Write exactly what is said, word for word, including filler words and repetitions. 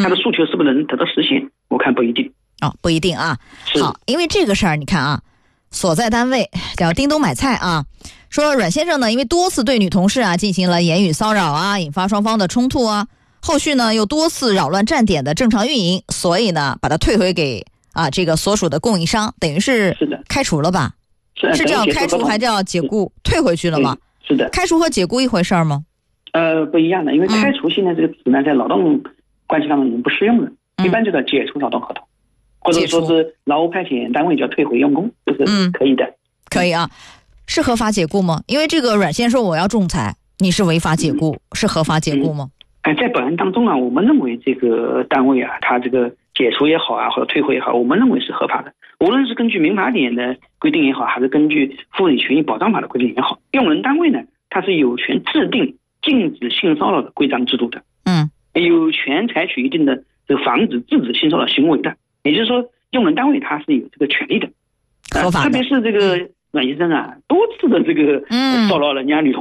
他的诉求是不是能得到实现？我看不一定。 哦，不一定啊。好，因为这个事儿，你看啊，所在单位叫叮咚买菜啊，说阮先生呢，因为多次对女同事啊进行了言语骚扰啊，引发双方的冲突啊，后续呢又多次扰乱站点的正常运营，所以呢把他退回给啊这个所属的供应商，等于是开除了吧？ 是是叫开除还叫解雇？退回去了吗？ 是的。 开除和解雇一回事儿吗？ 呃，不一样的，因为开除现在这个词呢，在劳动关系当中已经不适用了， 嗯、 一般就叫解除劳动合同，或者说是劳务派遣单位叫退回用工，这是可以的。 嗯、可以啊，是合法解雇吗？因为这个阮先生说我要仲裁，你是违法解雇，嗯、是合法解雇吗？ 哎、嗯，在本案当中啊，我们认为这个单位啊，他这个解除也好啊，或者退回也好，我们认为是合法的。无论是根据民法典的规定也好，还是根据妇女权益保障法的规定也好，用人单位呢，它是有权制定禁止性骚扰的规章制度的， 嗯， 有权采取一定的这个防止制止性骚扰行为的，也就是说，用人单位它是有这个权利的， 合法的。 特别是这个阮先生啊，多次的这个骚扰人家女同